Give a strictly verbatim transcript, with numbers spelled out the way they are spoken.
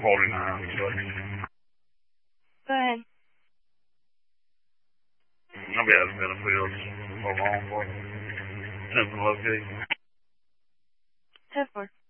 forty-nine. Go ahead. I've had a bit of bills for long for different locations. ten four.